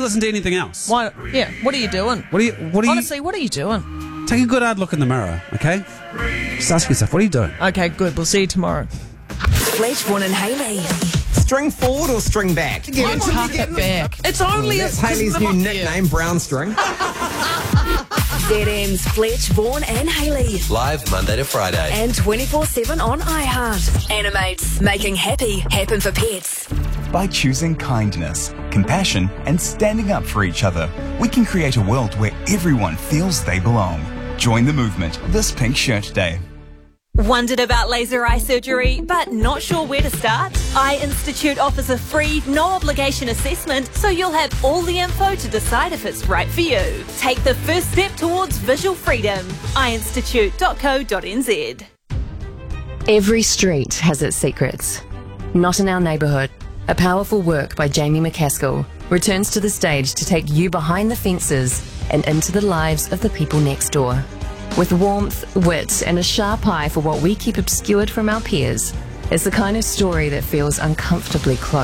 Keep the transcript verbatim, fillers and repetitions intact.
listen to anything else. Why? Yeah. What are you doing? What are you? What are Honestly, what are you doing? you? Take a good hard look in the mirror, okay? Just ask yourself, what are you doing? Okay, good. We'll see you tomorrow. Fletchborn and Hayley. String forward or string back? I tuck it back. It's only That's a Hayley's new nickname, Brown String. Z M's Fletchborn and Hayley. Live Monday to Friday. And twenty-four seven on iHeart. Animates. Making happy happen for pets. By choosing kindness, compassion, and standing up for each other, we can create a world where everyone feels they belong. Join the movement this Pink Shirt Day. Wondered about laser eye surgery, but not sure where to start? Eye Institute offers a free, no-obligation assessment, so you'll have all the info to decide if it's right for you. Take the first step towards visual freedom. eye institute dot co dot n z. Every street has its secrets. Not in our neighbourhood. A powerful work by Jamie McCaskill returns to the stage to take you behind the fences and into the lives of the people next door. With warmth, wit, and a sharp eye for what we keep obscured from our peers, it's the kind of story that feels uncomfortably close.